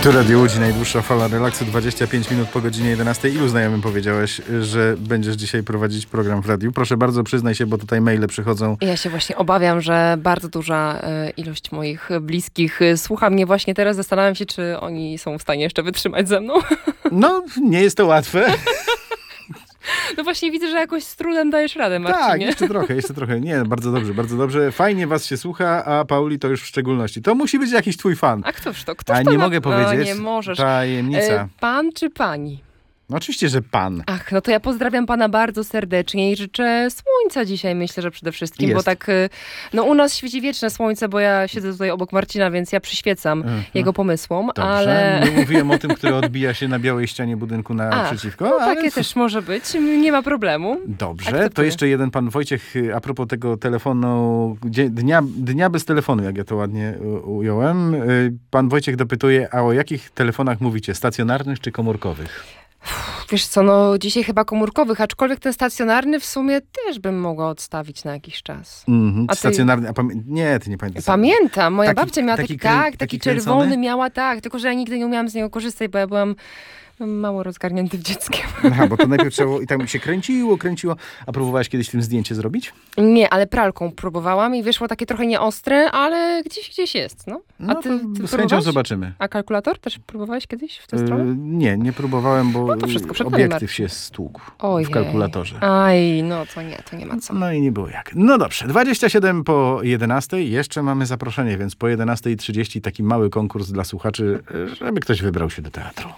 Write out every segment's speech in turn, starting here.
Tu Radio Łódź, najdłuższa fala relaksu, 25 minut po godzinie 11. Ilu znajomym powiedziałeś, że będziesz dzisiaj prowadzić program w radiu? Proszę bardzo, przyznaj się, bo tutaj maile przychodzą. Ja się właśnie obawiam, że bardzo duża ilość moich bliskich słucha mnie właśnie teraz. Zastanawiam się, czy oni są w stanie jeszcze wytrzymać ze mną. No, nie jest to łatwe. No właśnie widzę, że jakoś z trudem dajesz radę, Marcinie. Tak, jeszcze trochę. Nie, bardzo dobrze, bardzo dobrze. Fajnie was się słucha, a Pauli to już w szczególności. To musi być jakiś twój fan. A ktoż to? A nie mogę powiedzieć. Nie możesz. Tajemnica. Pan czy pani? No oczywiście, że pan. Ach, no to ja pozdrawiam pana bardzo serdecznie i życzę słońca dzisiaj, myślę, że przede wszystkim, Jest. bo tak, no u nas świeci wieczne słońce, bo ja siedzę tutaj obok Marcina, więc ja przyświecam jego pomysłom, Dobrze. ale... Nie mówiłem o tym, który odbija się na białej ścianie budynku naprzeciwko. No ale... takie też może być, nie ma problemu. Dobrze, Akceptuję. to jeszcze jeden pan Wojciech, a propos tego telefonu, dnia bez telefonu, jak ja to ładnie ująłem. Pan Wojciech dopytuje, a o jakich telefonach mówicie? Stacjonarnych czy komórkowych? Wiesz co, no dzisiaj chyba komórkowych, aczkolwiek ten stacjonarny w sumie też bym mogła odstawić na jakiś czas. A ty... Stacjonarny, nie, ty nie pamiętasz. Pamiętam, moja babcia miała taki czerwony kręcony? miała, tylko że ja nigdy nie umiałam z niego korzystać, bo ja byłam mało rozgarniętym dzieckiem. Aha, bo to najpierw trzeba i tam się kręciło, a próbowałaś kiedyś w tym zdjęcie zrobić? Nie, ale pralką próbowałam i wyszło takie trochę nieostre, ale gdzieś jest, no. A no, ty z chęcią zobaczymy. A kalkulator też próbowałeś kiedyś w tę stronę? Nie próbowałem, bo no to wszystko przed obiektyw się stłukł w kalkulatorze. Aj, no to nie ma co. No i nie było jak. No dobrze, 27 po 11, jeszcze mamy zaproszenie, więc po 11:30 taki mały konkurs dla słuchaczy, żeby ktoś wybrał się do teatru.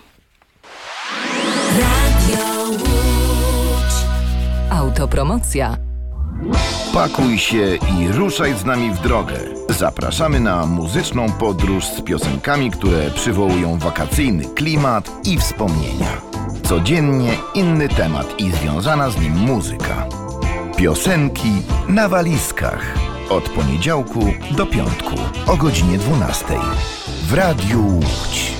Radio Łódź. Autopromocja. Pakuj się i ruszaj z nami w drogę. Zapraszamy na muzyczną podróż z piosenkami, które przywołują wakacyjny klimat i wspomnienia. Codziennie inny temat i związana z nim muzyka. Piosenki na walizkach. Od poniedziałku do piątku o godzinie 12. W Radiu Łódź.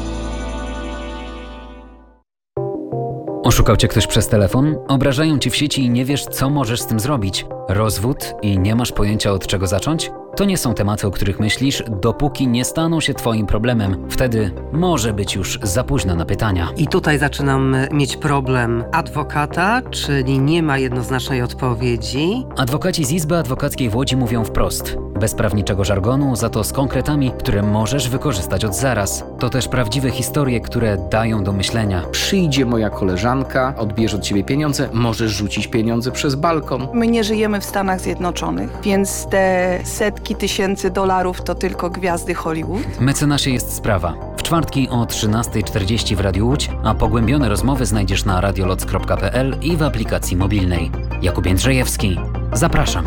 Oszukał cię ktoś przez telefon? Obrażają cię w sieci i nie wiesz, co możesz z tym zrobić? Rozwód i nie masz pojęcia, od czego zacząć? To nie są tematy, o których myślisz, dopóki nie staną się twoim problemem. Wtedy może być już za późno na pytania. I tutaj zaczynam mieć problem adwokata, czyli nie ma jednoznacznej odpowiedzi. Adwokaci z Izby Adwokackiej w Łodzi mówią wprost. Bez prawniczego żargonu, za to z konkretami, które możesz wykorzystać od zaraz. To też prawdziwe historie, które dają do myślenia. Przyjdzie moja koleżanka, odbierze od ciebie pieniądze, możesz rzucić pieniądze przez balkon. My nie żyjemy w Stanach Zjednoczonych, więc te setki tysięcy dolarów to tylko gwiazdy Hollywood. Mecenasie jest sprawa. W czwartki o 13:40 w Radiu Łódź, a pogłębione rozmowy znajdziesz na radioloc.pl i w aplikacji mobilnej. Jakub Jędrzejewski. Zapraszam.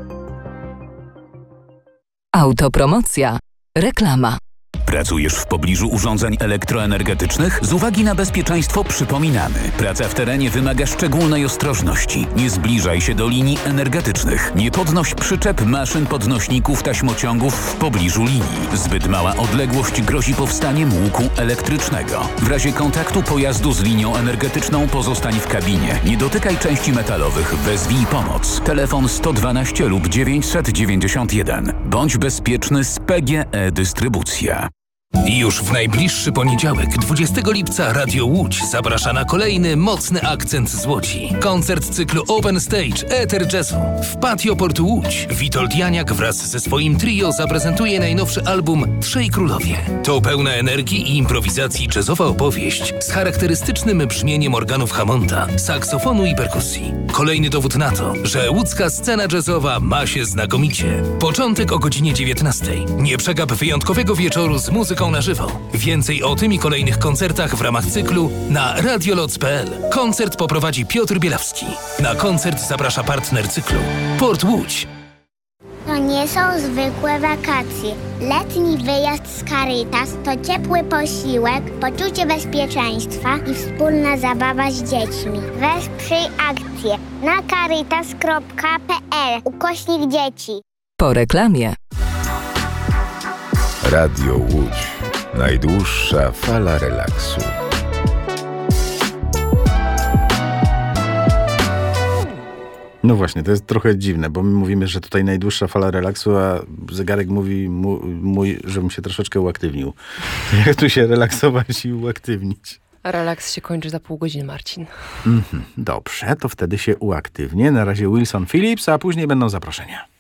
Autopromocja. Reklama. Pracujesz w pobliżu urządzeń elektroenergetycznych? Z uwagi na bezpieczeństwo przypominamy. Praca w terenie wymaga szczególnej ostrożności. Nie zbliżaj się do linii energetycznych. Nie podnoś przyczep, maszyn, podnośników, taśmociągów w pobliżu linii. Zbyt mała odległość grozi powstaniem łuku elektrycznego. W razie kontaktu pojazdu z linią energetyczną pozostań w kabinie. Nie dotykaj części metalowych. Wezwij pomoc. Telefon 112 lub 991. Bądź bezpieczny z PGE Dystrybucja. Już w najbliższy poniedziałek, 20 lipca, Radio Łódź zaprasza na kolejny mocny akcent z Łodzi. Koncert cyklu Open Stage Ether Jazzu. W Patio Portu Łódź Witold Janiak wraz ze swoim trio zaprezentuje najnowszy album Trzej Królowie. To pełna energii i improwizacji jazzowa opowieść z charakterystycznym brzmieniem organów Hammonda, saksofonu i perkusji. Kolejny dowód na to, że łódzka scena jazzowa ma się znakomicie. Początek o godzinie 19. Nie przegap wyjątkowego wieczoru z muzyką na żywo. Więcej o tym i kolejnych koncertach w ramach cyklu na radioloc.pl. Koncert poprowadzi Piotr Bielawski. Na koncert zaprasza partner cyklu Port Łódź. To nie są zwykłe wakacje. Letni wyjazd z Caritas to ciepły posiłek, poczucie bezpieczeństwa i wspólna zabawa z dziećmi. Wesprzyj akcję na caritas.pl/dzieci. Po reklamie. Radio Łódź. Najdłuższa fala relaksu. No właśnie, to jest trochę dziwne, bo my mówimy, że tutaj najdłuższa fala relaksu, a zegarek mówi mój, żebym się troszeczkę uaktywnił. Jak tu się relaksować i uaktywnić? Relaks się kończy za pół godziny, Marcin. Dobrze, to wtedy się uaktywnię. Na razie Wilson Phillips, a później będą zaproszenia.